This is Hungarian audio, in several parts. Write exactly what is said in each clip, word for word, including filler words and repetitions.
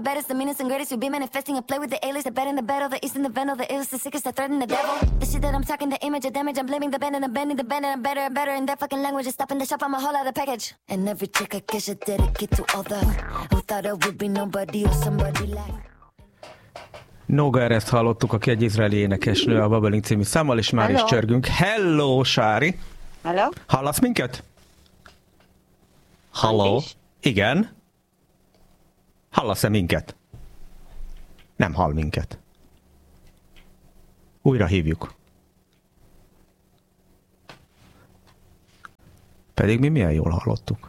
the baddest, the meanest and greatest. You be manifesting and play with the alias, the bad and the battle, the east and the venom, the illest, the sickest, the threat and the devil. The shit that I'm talking, the image of damage. I'm blaming the band and the bending the band and I'm better and better in that fucking language. Is stopping the shop, I'm a whole other package. And every chick I kiss, I dedicate to all the who thought I would be nobody or somebody like. Noga Ereszt hallottuk, aki egy izraeli énekesnő a Bubbling című számmal, és már Hello. is csörgünk. Hello, Sári! Hello? Hallasz minket? Hello? Igen? Hallasz-e minket? Nem hall minket. Újra hívjuk. Pedig mi milyen jól hallottuk.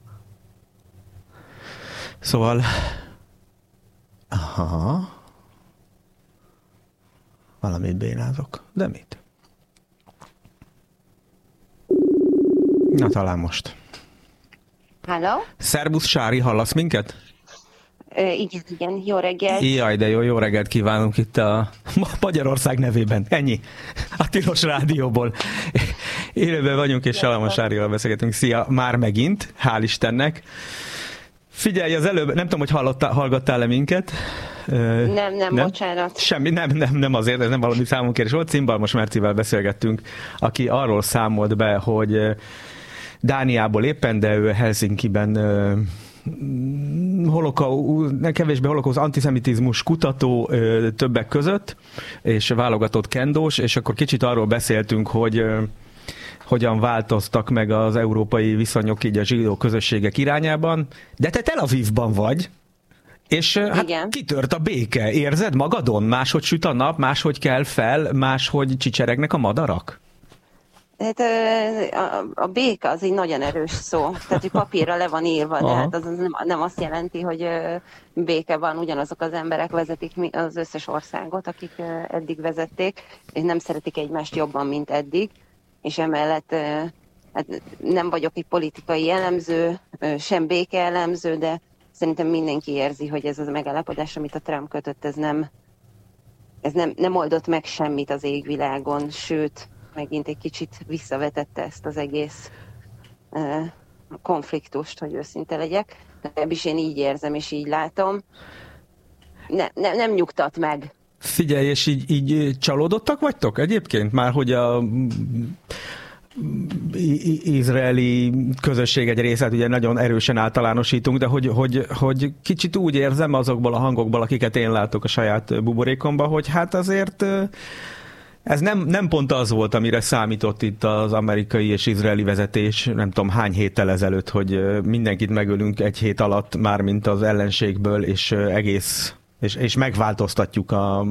Szóval... Aha... Valamit bénázok. De mit? Na talán most. Hello? Szerbusz, Sári, hallasz minket? Ö, igen, igen, jó reggelt. Jaj, de jó, jó reggelt kívánunk itt a Magyarország nevében. Ennyi. A Tilos Rádióból. Élőben vagyunk, és Salamos Sárival beszélgetünk. Szia, már megint, hál' Istennek. Figyelj, az előbb, nem tudom, hogy hallottál, hallgattál-e minket? Nem, nem, nem, bocsánat. Semmi, nem, nem, nem azért, ez nem valami számunkérés volt. Cimbalmos Mercivel beszélgettünk, aki arról számolt be, hogy Dániából éppen, de ő Helsinkiben holokau, kevésbé holokausz antiszemitizmus kutató többek között, és válogatott kendós, és akkor kicsit arról beszéltünk, hogy hogyan változtak meg az európai viszonyok így a zsidó közösségek irányában. De te Tel Avivban vagy, és hát igen, kitört a béke. Érzed magadon? Máshogy süt a nap, máshogy kell fel, máshogy csicseregnek a madarak? Hát a, a béke az egy nagyon erős szó. Tehát, hogy papírra le van írva, de hát az nem, nem azt jelenti, hogy béke van, ugyanazok az emberek vezetik az összes országot, akik eddig vezették, és nem szeretik egymást jobban, mint eddig. És emellett hát nem vagyok egy politikai elemző, sem béke elemző, de szerintem mindenki érzi, hogy ez az megállapodás, amit a Trump kötött, ez nem, ez nem, nem oldott meg semmit az égvilágon, sőt, megint egy kicsit visszavetette ezt az egész uh, konfliktust, hogy őszinte legyek. Ebbis én így érzem, és így látom. Ne, ne, nem nyugtat meg. Figyelj, és így, így csalódottak vagytok egyébként? Már hogy a izraeli közösség egy részét ugye nagyon erősen általánosítunk, de hogy, hogy, hogy kicsit úgy érzem azokból a hangokból, akiket én látok a saját buborékomban, hogy hát azért ez nem, nem pont az volt, amire számított itt az amerikai és izraeli vezetés, nem tudom hány héttel ezelőtt, hogy mindenkit megölünk egy hét alatt, mármint az ellenségből, és egész És, és megváltoztatjuk a,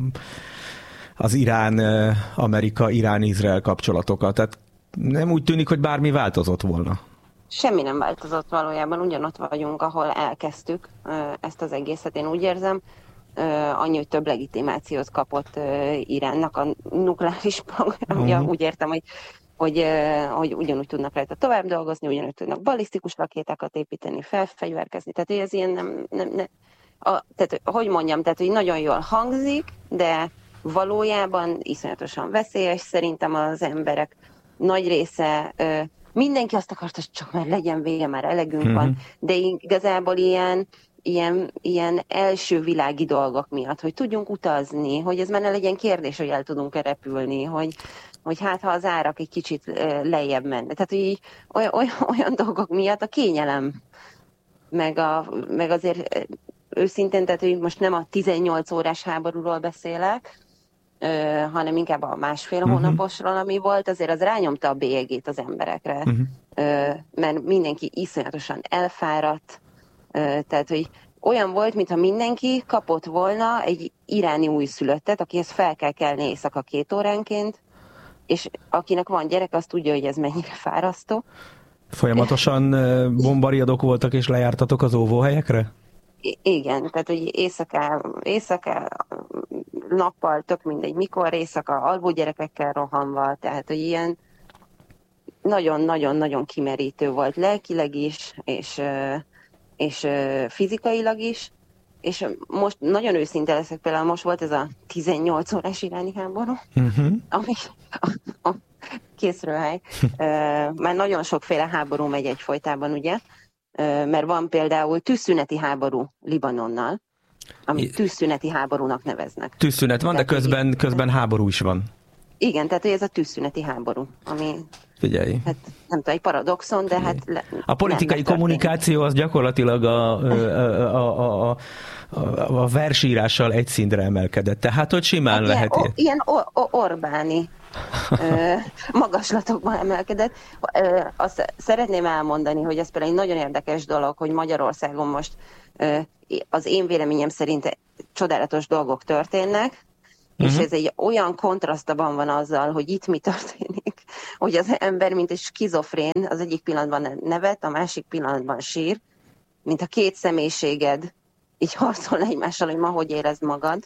az Irán-Amerika-Irán-Izrael kapcsolatokat. Tehát nem úgy tűnik, hogy bármi változott volna. Semmi nem változott valójában, ugyanott vagyunk, ahol elkezdtük ezt az egészet, én úgy érzem. Annyi, hogy több legitimációt kapott Iránnak a nukleáris programja, uh-huh. Úgy értem, hogy, hogy, hogy ugyanúgy tudnak rajta tovább dolgozni, ugyanúgy tudnak balisztikus rakétákat építeni, felfegyverkezni. Tehát ez ilyen nem... nem, nem A, tehát, hogy mondjam, tehát, hogy nagyon jól hangzik, de valójában iszonyatosan veszélyes. Szerintem az emberek nagy része, ö, mindenki azt akarta, hogy csak már legyen vége, már elegünk mm-hmm. van, de igazából ilyen, ilyen, ilyen első világi dolgok miatt, hogy tudjunk utazni, hogy ez már ne legyen kérdés, hogy el tudunk-e repülni, hogy, hogy hát ha az árak egy kicsit ö, lejjebb mennek. Tehát, hogy így, olyan, olyan, olyan dolgok miatt a kényelem, meg, a, meg azért... Őszintén, tehát hogy most nem a tizennyolc órás háborúról beszélek, ö, hanem inkább a másfél uh-huh. hónaposról, ami volt, azért az rányomta a bélyegét az emberekre, uh-huh. ö, mert mindenki iszonyatosan elfáradt, ö, tehát hogy olyan volt, mintha mindenki kapott volna egy iráni újszülöttet, akihez fel kell kelni éjszaka két óránként, és akinek van gyerek, az tudja, hogy ez mennyire fárasztó. Folyamatosan bombariadók voltak, és lejártatok az óvóhelyekre? Igen, tehát hogy éjszaká, éjszaká, nappal, tök mindegy, mikor éjszaka, alvó gyerekekkel rohanva, tehát hogy ilyen nagyon-nagyon-nagyon kimerítő volt lelkileg is, és, és fizikailag is, és most nagyon őszinte leszek, például most volt ez a tizennyolc órás iráni háború, uh-huh. ami a, a készről hely, már nagyon sokféle háború megy egyfolytában, ugye, mert van például tűzszüneti háború Libanonnal, amit tűzszüneti háborúnak neveznek. Tűzszünet van, de közben, közben háború is van. Igen, tehát ez a tűzszüneti háború, ami Figyelj. Hát nem tudom, egy paradoxon, de hát... Le, a politikai kommunikáció az gyakorlatilag a, a, a, a, a, a versírással egy szintre emelkedett. Tehát, hogy simán hát lehet... Ilyen, o, ilyen o, o, Orbáni ö, magaslatokban emelkedett. Ö, azt szeretném elmondani, hogy ez például egy nagyon érdekes dolog, hogy Magyarországon most ö, az én véleményem szerint csodálatos dolgok történnek, és uh-huh. ez egy olyan kontrasztban van azzal, hogy itt mi történik, hogy az ember, mint egy skizofrén, az egyik pillanatban nevet, a másik pillanatban sír, mint a két személyiséged így harcol egymással, hogy ma hogy érezd magad.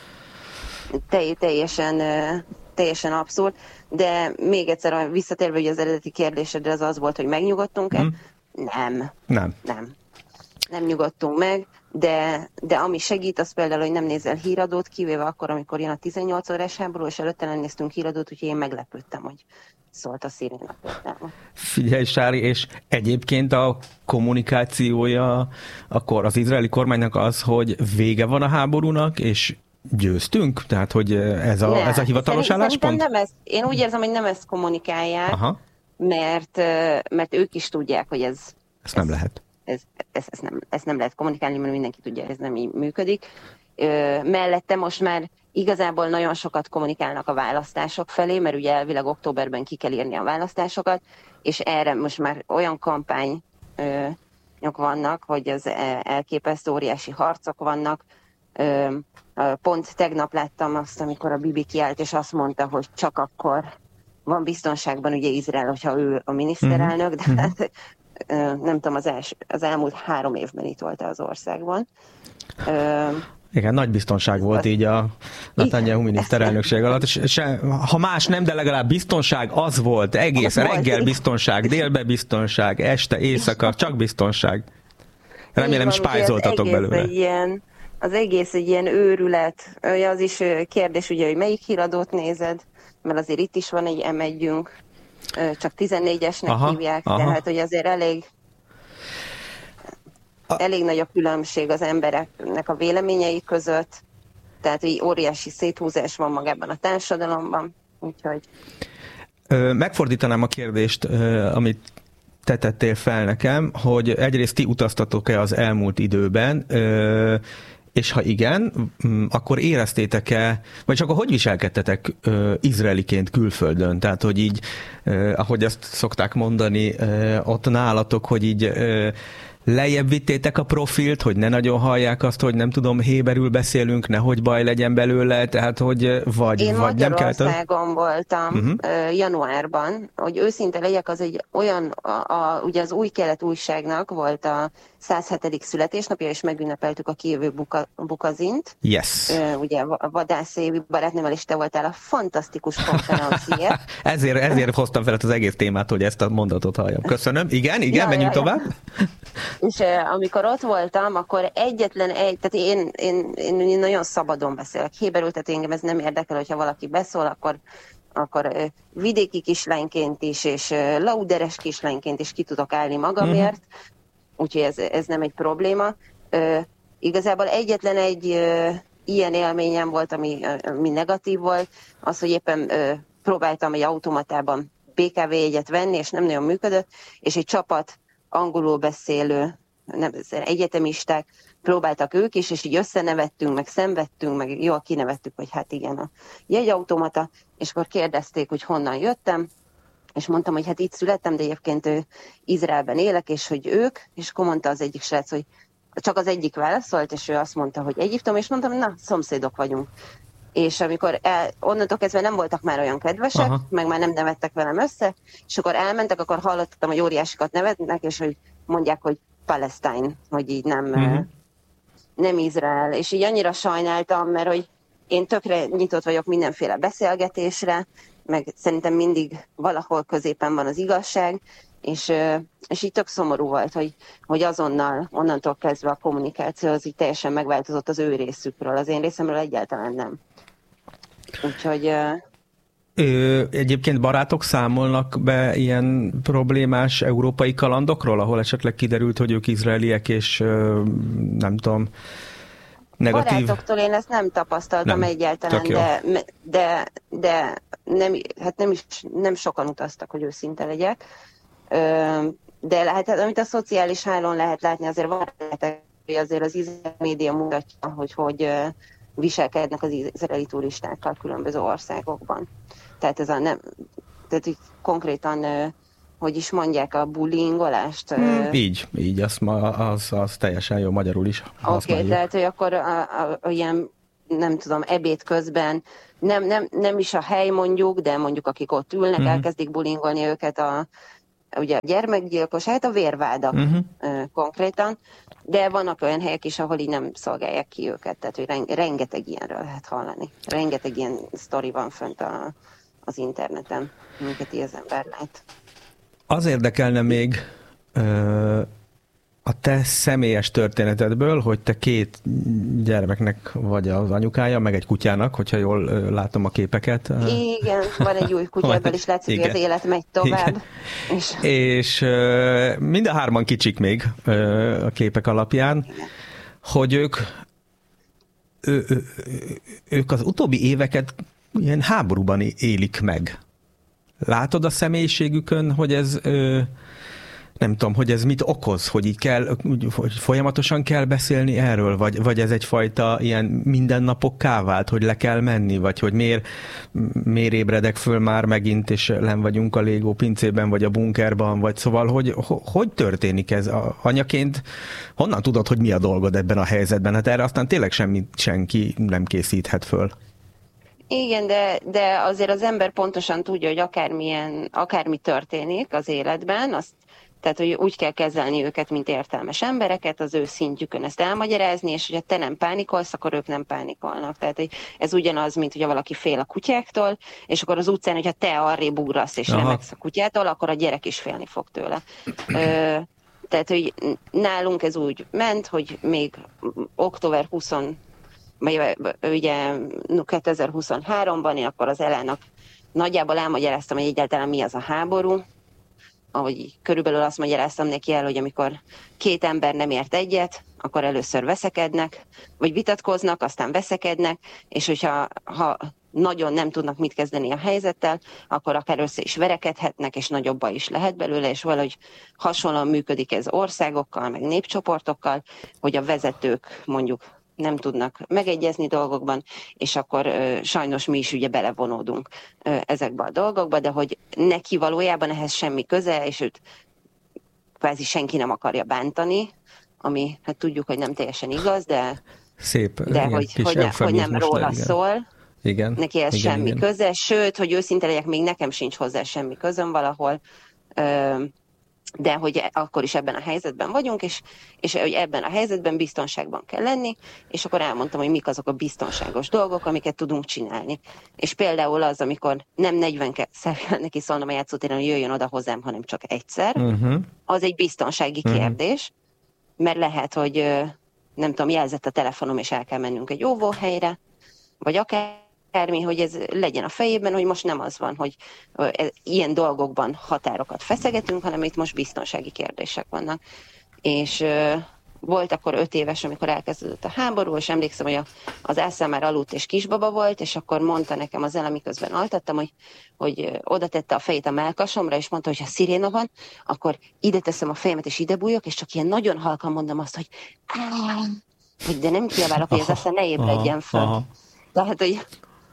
Te, teljesen, teljesen abszurd, de még egyszer visszatérve, hogy az eredeti kérdésedre az az volt, hogy megnyugodtunk-e? Uh-huh. Nem. Nem. Nem. Nem nyugodtunk meg. De, de ami segít, az például, hogy nem nézel híradót, kivéve akkor, amikor jön a tizennyolc órás háború, és előtte nem néztünk híradót, úgyhogy én meglepődtem, hogy szólt a sziréna például. Figyelj, Sári, és egyébként a kommunikációja akkor az izraeli kormánynak az, hogy vége van a háborúnak, és győztünk? Tehát, hogy ez a, ne, ez a hivatalos szerint, álláspont? Nem ezt, én úgy érzem, hogy nem ezt kommunikálják, Aha. mert, mert ők is tudják, hogy ez... Ezt nem ez, lehet. Ez, ez, ez, nem, ez nem lehet kommunikálni, mert mindenki tudja, ez nem így működik. Ö, mellette most már igazából nagyon sokat kommunikálnak a választások felé, mert ugye elvileg októberben ki kell írni a választásokat, és erre most már olyan kampányok vannak, hogy az elképesztő óriási harcok vannak. Ö, pont tegnap láttam azt, amikor a Bibi kiállt, és azt mondta, hogy csak akkor van biztonságban ugye Izrael, hogyha ő a miniszterelnök, de hát nem tudom, az, els, az elmúlt három évben itt volt az országban. Igen, nagy biztonság volt így a Netanyahu miniszterelnökség alatt. Se, ha más nem, de legalább biztonság az volt. Egész az reggel volt. Biztonság, délbe biztonság, este, éjszaka, csak biztonság. Remélem spájzoltatok belőle. Ilyen, az egész egy ilyen őrület. Az is kérdés, ugye, hogy melyik híradót nézed, mert azért itt is van egy em együnk. Csak tizennégyesnek aha, hívják, aha. Tehát hogy azért elég, elég nagy a különbség az embereknek a véleményei között, tehát hogy óriási széthúzás van magában a társadalomban, úgyhogy... Megfordítanám a kérdést, amit te tettél fel nekem, hogy egyrészt ti utaztatok-e az elmúlt időben, és ha igen, akkor éreztétek-e, vagy akkor hogy viselkedtetek uh, izraeliként külföldön? Tehát, hogy így, uh, ahogy azt szokták mondani, uh, ott nálatok, hogy így uh, lejjebb vittétek a profilt, hogy ne nagyon hallják azt, hogy nem tudom, héberül beszélünk, nehogy baj legyen belőle, tehát, hogy vagy, Én vagy nem kellett... Én Magyarországon voltam uh-huh. uh, januárban, hogy őszinte legyek, az egy olyan, a, a, ugye az Új Kelet újságnak volt a száz hetedik születésnapja, és megünnepeltük a kijövő buka, bukazint. Yes. Uh, ugye a Vadász Évi barátnőmmel is te voltál a fantasztikus konferenciért. ezért, ezért hoztam fel az egész témát, hogy ezt a mondatot halljam. Köszönöm. Igen, igen, ja, menjünk ja, tovább. Ja. És uh, amikor ott voltam, akkor egyetlen egy, tehát én, én, én, én nagyon szabadon beszélek héberül, tehát engem ez nem érdekel, hogyha valaki beszól, akkor, akkor uh, vidéki kislányként is, és uh, lauderes kislányként is ki tudok állni magamért, uh-huh. úgyhogy ez, ez nem egy probléma. Uh, igazából egyetlen egy uh, ilyen élményem volt, ami, uh, ami negatív volt, az, hogy éppen uh, próbáltam egy automatában bé ká vé jegyet venni, és nem nagyon működött, és egy csapat angolul beszélő nem, egyetemisták próbáltak ők is, és így összenevettünk, meg szenvedtünk, meg jól kinevettük, hogy hát igen, a jegyautomata, és akkor kérdezték, hogy honnan jöttem, és mondtam, hogy hát itt születtem, de egyébként ő Izraelben élek, és hogy ők, és akkor mondta az egyik srác, hogy csak az egyik válaszolt, és ő azt mondta, hogy Egyiptom, és mondtam, na, szomszédok vagyunk. És amikor el, onnantól kezdve nem voltak már olyan kedvesek, aha. meg már nem nevettek velem össze, és akkor elmentek, akkor hallottam, hogy óriásikat nevetnek, és hogy mondják, hogy Palestine, hogy így nem, uh-huh. nem Izrael. És így annyira sajnáltam, mert hogy én tökre nyitott vagyok mindenféle beszélgetésre, meg szerintem mindig valahol középen van az igazság, és, és így tök szomorú volt, hogy, hogy azonnal, onnantól kezdve a kommunikáció az így teljesen megváltozott az ő részükről, az én részemről egyáltalán nem. Úgyhogy... Ö, egyébként barátok számolnak be ilyen problémás európai kalandokról, ahol esetleg kiderült, hogy ők izraeliek, és ö, nem tudom, negatív... Barátoktól én ezt nem tapasztaltam nem. egyáltalán, de, de, de nem, hát nem, is, nem sokan utaztak, hogy őszinte legyek. De lehet, amit a szociális hálón lehet látni, azért van, hogy azért az izraeli média mutatja, hogy hogy viselkednek az izraeli turistákkal különböző országokban. Tehát ez a nem, tehát így konkrétan, hogy is mondják, a bullyingolást. Hmm, így, így, az, az, az teljesen jó magyarul is használjuk. Oké, okay, tehát, hogy akkor a, a, a, ilyen, nem tudom, ebéd közben, nem, nem, nem is a hely mondjuk, de mondjuk akik ott ülnek, uh-huh. elkezdik bullyingolni őket a, ugye a gyermekgyilkos, hát a vérvádak uh-huh. konkrétan, de vannak olyan helyek is, ahol így nem szolgálják ki őket, tehát hogy rengeteg ilyenről lehet hallani. Rengeteg ilyen sztori van fönt a, az interneten, minket így az ember lát. Az érdekelne még ö, a te személyes történetedből, hogy te két gyermeknek vagy az anyukája, meg egy kutyának, hogyha jól ö, látom a képeket. Igen, van egy új kutyából is látszik, hogy az élet megy tovább. És, és ö, mind a hárman kicsik még ö, a képek alapján, igen. Hogy ők, ő, ő, ők az utóbbi éveket ilyen háborúban élik meg. Látod a személyiségükön, hogy ez, ö, nem tudom, hogy ez mit okoz, hogy így kell, hogy folyamatosan kell beszélni erről, vagy, vagy ez egyfajta ilyen mindennapokká vált, hogy le kell menni, vagy hogy miért, miért ébredek föl már megint, és len vagyunk a Légó pincében, vagy a bunkerban, vagy szóval, hogy, hogy történik ez? A, anyaként honnan tudod, hogy mi a dolgod ebben a helyzetben? Hát erre aztán tényleg semmi, senki nem készíthet föl. Igen, de, de azért az ember pontosan tudja, hogy akármilyen, akármi történik az életben, azt, tehát hogy úgy kell kezelni őket, mint értelmes embereket, az ő szintjükön ezt elmagyarázni, és hogyha te nem pánikolsz, akkor ők nem pánikolnak. Tehát ez ugyanaz, mint hogyha valaki fél a kutyáktól, és akkor az utcán, hogyha te arrébb ugrasz és remegsz a kutyától, akkor a gyerek is félni fog tőle. Ö, tehát, hogy nálunk ez úgy ment, hogy még október huszadikán ugye kétezer-huszonháromban én akkor az Elának nagyjából elmagyaráztam, hogy egyáltalán mi az a háború, ahogy körülbelül azt magyaráztam neki el, hogy amikor két ember nem ért egyet, akkor először veszekednek, vagy vitatkoznak, aztán veszekednek, és hogyha ha nagyon nem tudnak mit kezdeni a helyzettel, akkor akár össze is verekedhetnek, és nagyobb baj is lehet belőle, és valahogy hasonlóan működik ez országokkal, meg népcsoportokkal, hogy a vezetők mondjuk nem tudnak megegyezni dolgokban, és akkor ö, sajnos mi is ugye belevonódunk ö, ezekbe a dolgokba, de hogy neki valójában ehhez semmi köze, és őt kvázi senki nem akarja bántani, ami hát tudjuk, hogy nem teljesen igaz, de, Szép, de igen, hogy, hogy, ne, hogy nem róla igen. szól. Igen. Neki ez igen, semmi igen. köze, sőt, hogy őszinte legyek, még nekem sincs hozzá semmi közöm valahol, ö, de hogy akkor is ebben a helyzetben vagyunk, és, és hogy ebben a helyzetben biztonságban kell lenni, és akkor elmondtam, hogy mik azok a biztonságos dolgok, amiket tudunk csinálni. És például az, amikor nem negyvenszer kell neki szólnom a játszótéren, hogy jöjjön oda hozzám, hanem csak egyszer, uh-huh. az egy biztonsági uh-huh. kérdés, mert lehet, hogy nem tudom, jelzett a telefonom, és el kell mennünk egy óvóhelyre, vagy akár akármi, hogy ez legyen a fejében, hogy most nem az van, hogy ilyen dolgokban határokat feszegetünk, hanem itt most biztonsági kérdések vannak. És volt akkor öt éves, amikor elkezdődött a háború, és emlékszem, hogy a, az Ászá már aludt és kisbaba volt, és akkor mondta nekem az el, amiközben altattam, hogy, hogy oda tette a fejét a mellkasomra, és mondta, hogy ha sziréna van, akkor ide teszem a fejemet, és ide bújok, és csak ilyen nagyon halkan mondom azt, hogy áh, hogy de nem kiabálok, hogy ez aztán ne ébredjen föl. Tehát, hogy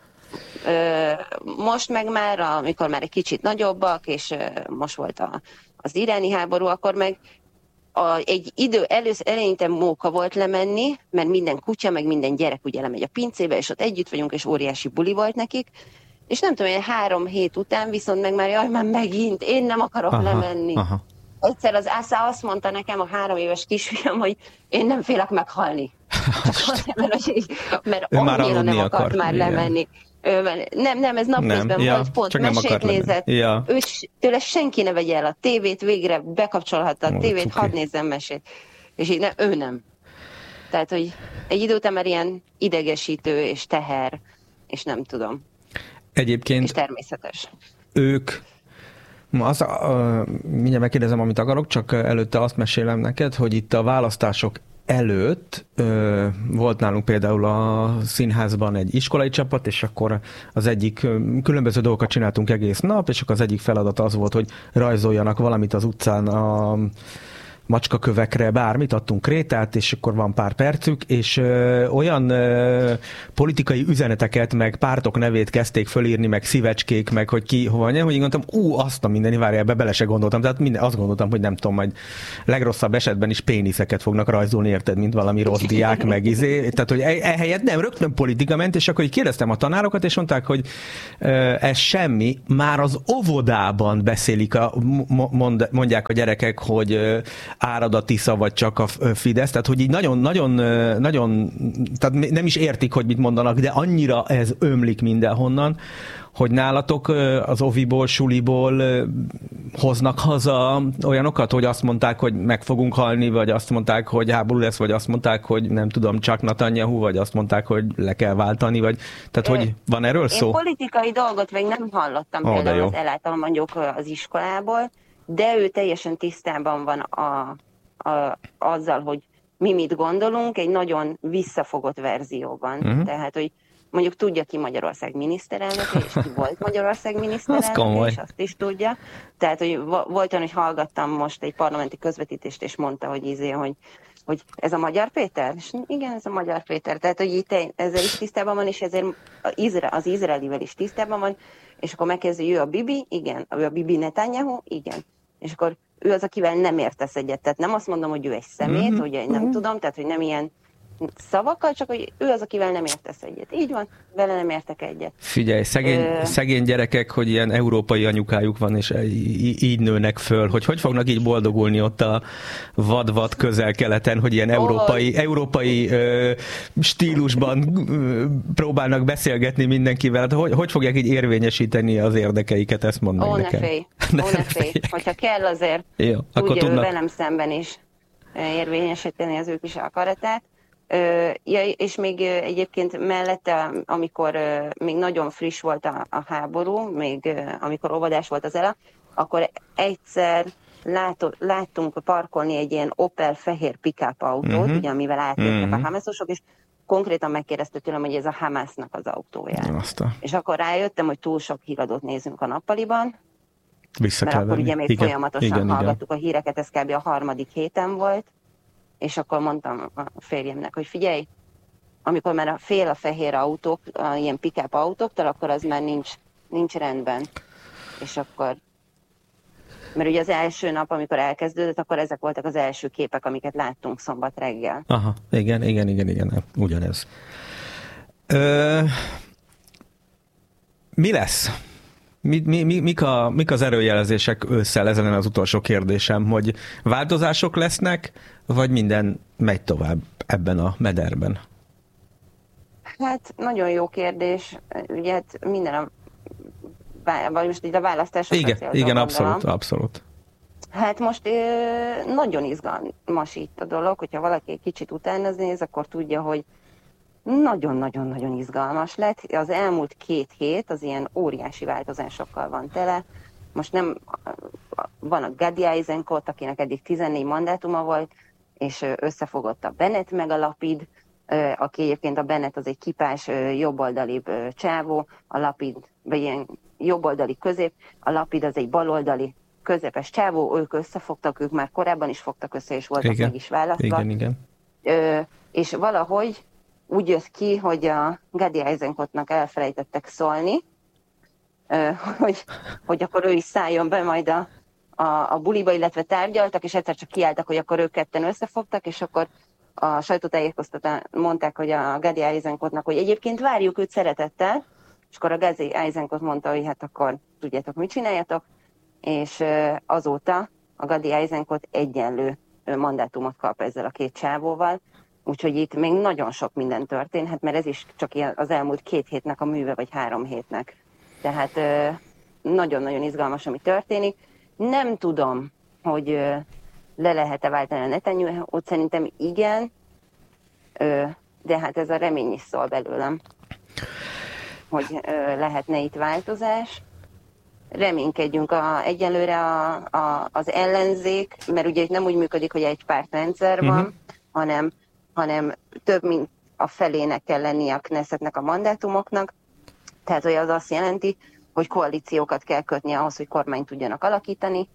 Ö, most meg már, amikor már egy kicsit nagyobbak, és ö, most volt a, az iráni háború, akkor meg a, egy idő először eleinte móka volt lemenni, mert minden kutya, meg minden gyerek ugye lemegy a pincébe, és ott együtt vagyunk, és óriási buli volt nekik, és nem tudom, hogy három hét után viszont meg már, jaj, már megint, én nem akarok aha, lemenni. Aha. Egyszer az Ászá azt mondta nekem, a három éves kisfiam, hogy én nem félek meghalni. Csak azért, mert, hogy, mert annyira nem akart akar. már igen. lemenni. Nem, nem, ez napközben ja, volt, pont mesét nézett. Ja. Ő, tőle senki ne vegye el a tévét, végre bekapcsolhatta a tévét, okay. hadd nézzem mesét. És így ne, ő nem. Tehát, hogy egy idő után már ilyen idegesítő és teher, és nem tudom. Egyébként és természetes. Ők, az, uh, mindjárt megkérdezem, amit akarok, csak előtte azt mesélem neked, hogy itt a választások előtt ö, volt nálunk például a színházban egy iskolai csapat, és akkor az egyik, különböző dolgokat csináltunk egész nap, és akkor az egyik feladat az volt, hogy rajzoljanak valamit az utcán a macskakövekre, bármit, adtunk krétát, és akkor van pár percük, és ö, olyan ö, politikai üzeneteket, meg pártok nevét kezdték fölírni, meg szívecskék, meg hogy ki hova nyom, hogy gondoltam, ú, azt a minden, várjál, ebbe bele se gondoltam, tehát minden, azt gondoltam, hogy nem tudom, majd legrosszabb esetben is péniszeket fognak rajzolni, érted, mint valami rossz diák, meg izé, tehát hogy ehelyett nem, rögtön politika ment, és akkor így kérdeztem a tanárokat, és mondták, hogy ö, ez semmi, már az óvodában beszélik, a, mond, mondják a gyerekek, hogy ö, árad a Tisza, vagy csak a Fidesz, tehát hogy így nagyon, nagyon, nagyon, tehát nem is értik, hogy mit mondanak, de annyira ez ömlik mindenhonnan, hogy nálatok az oviból, suliból hoznak haza olyanokat, hogy azt mondták, hogy meg fogunk halni, vagy azt mondták, hogy háború lesz, vagy azt mondták, hogy nem tudom, csak Netanyahu, vagy azt mondták, hogy le kell váltani, vagy tehát, hogy van erről szó? Én politikai dolgot még nem hallottam oh, például az eláltal mondjuk az iskolából, de ő teljesen tisztában van a, a, azzal, hogy mi mit gondolunk, egy nagyon visszafogott verzióban. Uh-huh. Tehát, hogy mondjuk tudja ki Magyarország miniszterelnöke, és ki volt Magyarország miniszterelnöke, és azt is tudja. Tehát, hogy volt olyan, hogy hallgattam most egy parlamenti közvetítést, és mondta, hogy izé, hogy, hogy ez a Magyar Péter? És igen, ez a Magyar Péter. Tehát, hogy itt ezzel is tisztában van, és ezért az izraelivel is tisztában van, és akkor megkezdő, hogy ő a Bibi, igen, ő a Bibi Netanyahu, igen. És akkor ő az, akivel nem értesz egyet. Tehát nem azt mondom, hogy ő egy szemét, mm-hmm. hogy nem mm-hmm. tudom, tehát hogy nem ilyen szavakkal, csak hogy ő az, akivel nem értesz egyet. Így van, vele nem értek egyet. Figyelj, szegény, Ö... szegény gyerekek, hogy ilyen európai anyukájuk van, és így nőnek föl, hogy hogy fognak így boldogulni ott a vad-vad közel-keleten, hogy ilyen európai, oh. európai ö, stílusban ö, próbálnak beszélgetni mindenkivel. Hát, hogy, hogy fogják így érvényesíteni az érdekeiket, ezt mondd meg oh, nekem. Ne félj, ne, oh, ne félj. Hogyha kell azért, jó, tudja tudnak... ő velem szemben is érvényesíteni az ő kis akaratát. Uh, ja, és még uh, egyébként mellette, amikor uh, még nagyon friss volt a, a háború, még uh, amikor óvodás volt az Ela, akkor egyszer látod, láttunk parkolni egy ilyen Opel fehér pick-up autót, uh-huh. ugye, amivel átértek uh-huh. a hamászosok, és konkrétan megkérdezte tőlem, hogy ez a Hamásznak az autója. Aztán. És akkor rájöttem, hogy túl sok híradót nézünk a nappaliban, Vissza mert akkor venni. Ugye még igen, folyamatosan igen, hallgattuk igen. a híreket, ez kb. A harmadik héten volt, és akkor mondtam a férjemnek, hogy figyelj, amikor már a fél a fehér autók, a ilyen pick-up autóktól, akkor az már nincs, nincs rendben. És akkor, mert ugye az első nap, amikor elkezdődött, akkor ezek voltak az első képek, amiket láttunk szombat reggel. Aha, igen, igen, igen, igen, ugyanez. Ö, mi lesz? Mi, mi, mi, mik, a, mik az erőjelezések ősszel? Ezen az utolsó kérdésem, hogy változások lesznek, vagy minden megy tovább ebben a mederben? Hát nagyon jó kérdés. Ugye hát minden a, vagy most így a választások. Igen, igen, abszolút, abszolút. Hát most ö, nagyon izgalmas itt a dolog, hogyha valaki egy kicsit utána néz, akkor tudja, hogy nagyon-nagyon-nagyon izgalmas lett. Az elmúlt két hét az ilyen óriási változásokkal van tele. Most nem, van a Gadi Eisenkot, akinek eddig tizennégy mandátuma volt, és összefogott a Bennett meg a Lapid, aki egyébként a Bennett az egy kipás, jobboldalibb csávó, a Lapid, vagy ilyen jobboldali közép, a Lapid az egy baloldali közepes csávó, ők összefogtak, ők már korábban is fogtak össze, és voltak igen, meg is választva. Igen, igen. És valahogy úgy jött ki, hogy a Gadi Eisenkotnak elfelejtettek szólni, hogy, hogy akkor ő is szálljon be majd a, a, a buliba, illetve tárgyaltak, és egyszer csak kiálltak, hogy akkor ők ketten összefogtak, és akkor a sajtótájékoztatón mondták, hogy a Gadi Eisenkotnak, hogy egyébként várjuk őt szeretettel, és akkor a Gadi Eisenkot mondta, hogy hát akkor tudjátok, mit csináljatok, és azóta a Gadi Eisenkot egyenlő mandátumot kap ezzel a két csávóval, úgyhogy itt még nagyon sok minden történhet, mert ez is csak az elmúlt két hétnek a műve, vagy három hétnek. Tehát nagyon-nagyon izgalmas, ami történik. Nem tudom, hogy le lehet-e váltani a Netanyahu-t, szerintem igen, de hát ez a remény is szól belőlem, hogy lehetne itt változás. Reménykedjünk a, egyelőre a, a, az ellenzék, mert ugye itt nem úgy működik, hogy egy pártrendszer van, uh-huh. hanem, hanem több mint a felének kell lennie a Knessetnek a mandátumoknak. Tehát hogy az azt jelenti, hogy koalíciókat kell kötni ahhoz, hogy kormányt tudjanak alakítani.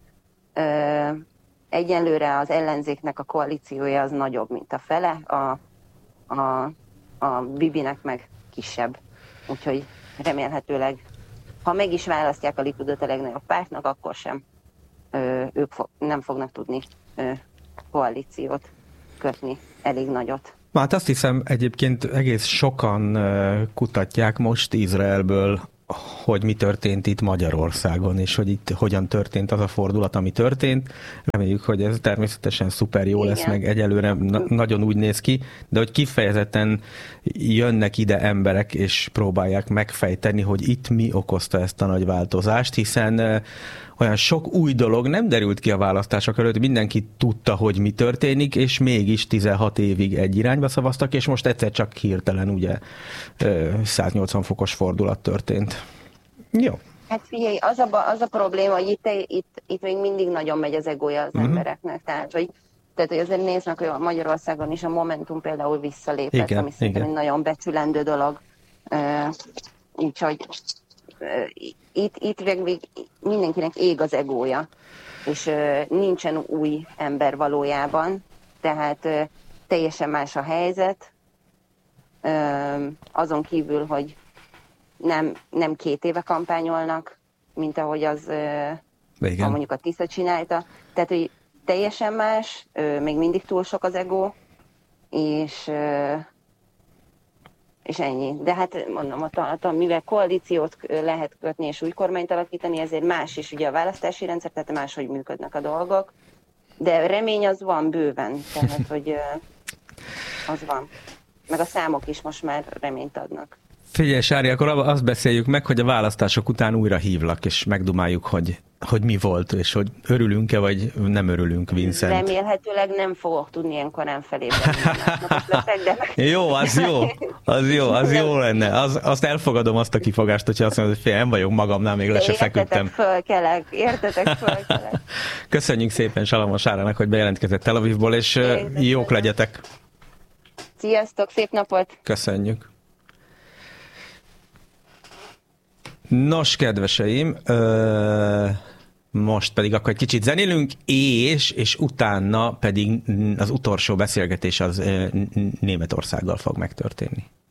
Egyenlőre az ellenzéknek a koalíciója az nagyobb, mint a fele, a, a, a Bibinek meg kisebb. Úgyhogy remélhetőleg, ha meg is választják a Likudot a legnagyobb pártnak, akkor sem ö, ők fo- nem fognak tudni ö, koalíciót kötni, elég nagyot. Hát azt hiszem, egyébként egész sokan kutatják most Izraelből, hogy mi történt itt Magyarországon, és hogy itt hogyan történt az a fordulat, ami történt. Reméljük, hogy ez természetesen szuper jó lesz, meg egyelőre na- nagyon úgy néz ki, de hogy kifejezetten jönnek ide emberek, és próbálják megfejteni, hogy itt mi okozta ezt a nagy változást, hiszen olyan sok új dolog nem derült ki a választások előtt, mindenki tudta, hogy mi történik, és mégis tizenhat évig egy irányba szavaztak, és most egyszer csak hirtelen ugye száznyolcvan fokos fordulat történt. Jó. Hát figyelj, az a, az a probléma, hogy itt, itt, itt még mindig nagyon megy az egója az uh-huh. embereknek. Tehát hogy, tehát, hogy azért néznek, hogy Magyarországon is a Momentum például visszalépett, igen, ami szerintem egy nagyon becsülendő dolog. Uh, úgyhogy uh, itt, itt még mindenkinek ég az egója, és uh, nincsen új ember valójában, tehát uh, teljesen más a helyzet. Uh, azon kívül, hogy nem, nem két éve kampányolnak, mint ahogy az uh, mondjuk a Tisza csinálta. Tehát, hogy teljesen más, uh, még mindig túl sok az ego, és, uh, és ennyi. De hát mondom, a, a, mivel koalíciót lehet kötni és új kormányt alakítani, ezért más is ugye a választási rendszer, tehát máshogy működnek a dolgok. De remény az van bőven, tehát, hogy uh, az van. Meg a számok is most már reményt adnak. Figyelj, Sári, akkor azt beszéljük meg, hogy a választások után újra hívlak, és megdumáljuk, hogy, hogy mi volt, és hogy örülünk-e, vagy nem örülünk, Vincent. Remélhetőleg nem fogok tudni ilyen korán felében. De... Jó, az jó, az jó, az jó lenne. Az, azt elfogadom, azt a kifogást, hogyha azt mondod, hogy fél, nem vagyok magamnál, még le se feküdtem. Értetek, fölkelek, értetek, fölkelek. Köszönjük szépen Salamon Sárának, hogy bejelentkezett Tel Avivból, és értetek. Jók legyetek. Sziasztok, szép napot! Köszönjük. Nos, kedveseim, ö, most pedig akkor egy kicsit zenélünk, és, és utána pedig az utolsó beszélgetés az Németországgal fog megtörténni.